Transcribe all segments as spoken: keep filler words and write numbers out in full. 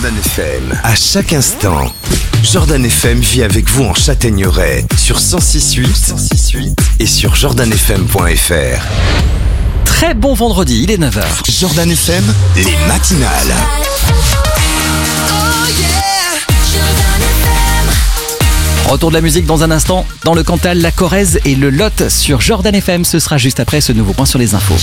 Jordan F M. À chaque instant, Jordan F M vit avec vous en Châtaigneraie sur cent six virgule huit et sur jordan f m point f r. Très bon vendredi, il est neuf heures. Jordan F M, les matinales. Retour de la musique dans un instant. Dans le Cantal, la Corrèze et le Lot sur Jordan F M. Ce sera juste après ce nouveau point sur les infos.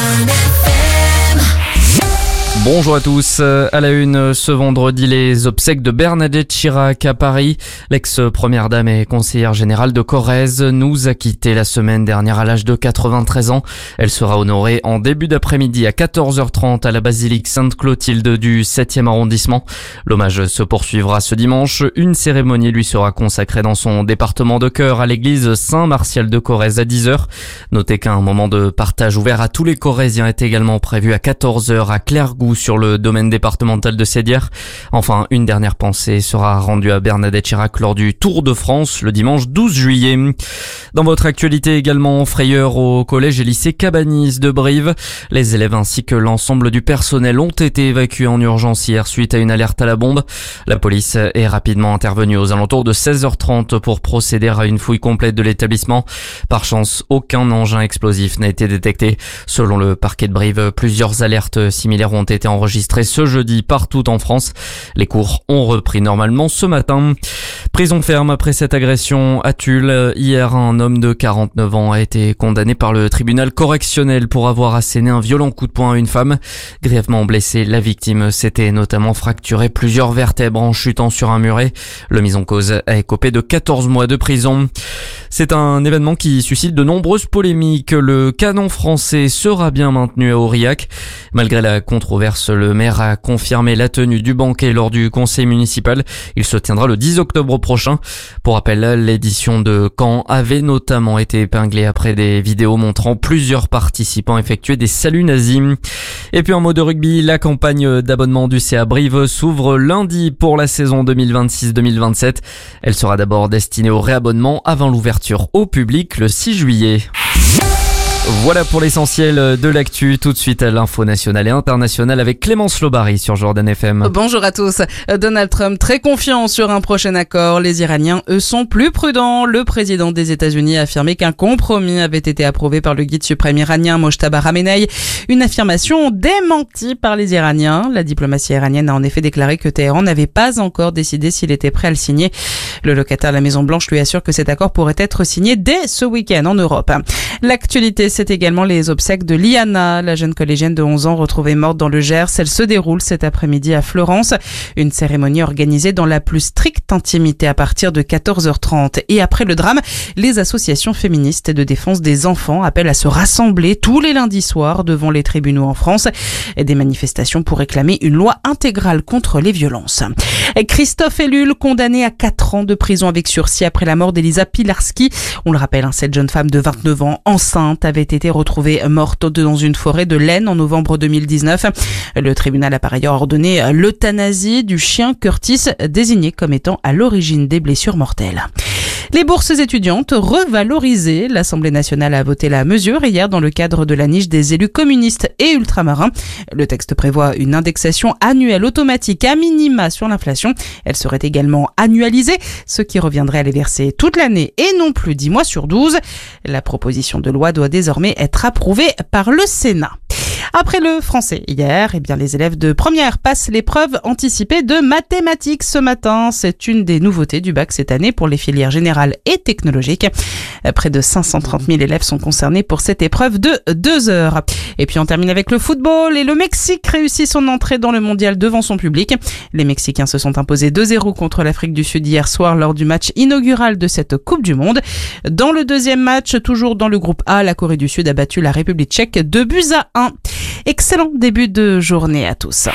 Bonjour à tous. À la une, ce vendredi, les obsèques de Bernadette Chirac à Paris. L'ex-première dame et conseillère générale de Corrèze nous a quitté la semaine dernière à l'âge de quatre-vingt-treize ans. Elle sera honorée en début d'après-midi à quatorze heures trente à la basilique Sainte-Clotilde du septième arrondissement. L'hommage se poursuivra ce dimanche. Une cérémonie lui sera consacrée dans son département de cœur à l'église Saint-Martial de Corrèze à dix heures. Notez qu'un moment de partage ouvert à tous les Corréziens est également prévu à quatorze heures à Clairgouc sur le domaine départemental de Sédières. Enfin, une dernière pensée sera rendue à Bernadette Chirac lors du Tour de France le dimanche douze juillet. Dans votre actualité également, frayeur au collège et lycée Cabanis de Brive. Les élèves ainsi que l'ensemble du personnel ont été évacués en urgence hier suite à une alerte à la bombe. La police est rapidement intervenue aux alentours de seize heures trente pour procéder à une fouille complète de l'établissement. Par chance, aucun engin explosif n'a été détecté. Selon le parquet de Brive, plusieurs alertes similaires ont été enregistrées ce jeudi partout en France. Les cours ont repris normalement ce matin. Prison ferme après cette agression à Tulle. Hier, un homme de quarante-neuf ans a été condamné par le tribunal correctionnel pour avoir asséné un violent coup de poing à une femme. Grièvement blessée, la victime s'était notamment fracturé plusieurs vertèbres en chutant sur un muret. Le mis en cause a écopé de quatorze mois de prison. C'est un événement qui suscite de nombreuses polémiques. Le canon français sera bien maintenu à Aurillac. Malgré la controverse, le maire a confirmé la tenue du banquet lors du conseil municipal. Il se tiendra le dix octobre prochain. Pour rappel, l'édition de Caen avait notamment été épinglée après des vidéos montrant plusieurs participants effectuer des saluts nazis. Et puis en mot de rugby, la campagne d'abonnement du C A Brive s'ouvre lundi pour la saison deux mille vingt-six deux mille vingt-sept. Elle sera d'abord destinée au réabonnement avant l'ouverture au public le six juillet. Voilà pour l'essentiel de l'actu. Tout de suite à l'info nationale et internationale avec Clémence Lobary sur Jordan F M. Bonjour à tous. Donald Trump très confiant sur un prochain accord. Les Iraniens, eux, sont plus prudents. Le président des États-Unis a affirmé qu'un compromis avait été approuvé par le guide suprême iranien Mojtaba Khamenei. Une affirmation démentie par les Iraniens. La diplomatie iranienne a en effet déclaré que Téhéran n'avait pas encore décidé s'il était prêt à le signer. Le locataire de la Maison-Blanche lui assure que cet accord pourrait être signé dès ce week-end en Europe. L'actualité, c'est également les obsèques de Liana, la jeune collégienne de onze ans retrouvée morte dans le Gers. Elle se déroule cet après-midi à Florence. Une cérémonie organisée dans la plus stricte intimité à partir de quatorze heures trente. Et après le drame, les associations féministes de défense des enfants appellent à se rassembler tous les lundis soirs devant les tribunaux en France. Des manifestations pour réclamer une loi intégrale contre les violences. Christophe Ellul, condamné à quatre ans de prison avec sursis après la mort d'Elisa Pilarski. On le rappelle, cette jeune femme de vingt-neuf ans, enceinte, avait été retrouvée morte dans une forêt de l'Aisne en novembre deux mille dix-neuf. Le tribunal a par ailleurs ordonné l'euthanasie du chien Curtis, désigné comme étant à l'origine des blessures mortelles. Les bourses étudiantes revalorisées. L'Assemblée nationale a voté la mesure hier dans le cadre de la niche des élus communistes et ultramarins. Le texte prévoit une indexation annuelle automatique à minima sur l'inflation. Elle serait également annualisée, ce qui reviendrait à les verser toute l'année et non plus dix mois sur douze. La proposition de loi doit désormais être approuvée par le Sénat. Après le français hier, eh bien les élèves de première passent l'épreuve anticipée de mathématiques ce matin. C'est une des nouveautés du bac cette année pour les filières générales et technologiques. Près de cinq cent trente mille élèves sont concernés pour cette épreuve de deux heures. Et puis on termine avec le football et le Mexique réussit son entrée dans le mondial devant son public. Les Mexicains se sont imposés deux zéro contre l'Afrique du Sud hier soir lors du match inaugural de cette Coupe du Monde. Dans le deuxième match, toujours dans le groupe A, la Corée du Sud a battu la République tchèque deux buts à un. Excellent début de journée à tous.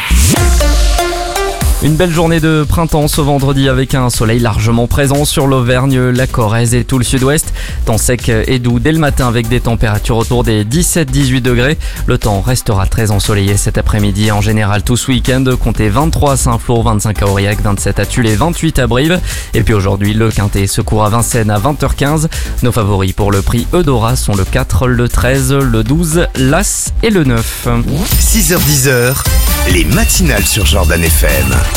Une belle journée de printemps ce vendredi avec un soleil largement présent sur l'Auvergne, la Corrèze et tout le sud-ouest. Temps sec et doux dès le matin avec des températures autour des dix-sept à dix-huit degrés. Le temps restera très ensoleillé cet après-midi. En général tout ce week-end, comptez vingt-trois à Saint-Flour, vingt-cinq à Aurillac, vingt-sept à Tulle et vingt-huit à Brive. Et puis aujourd'hui, le Quintet se court à Vincennes à vingt heures quinze. Nos favoris pour le prix Eudora sont le quatre, le treize, le douze, l'As et le neuf. six heures dix, les matinales sur Jordan F M.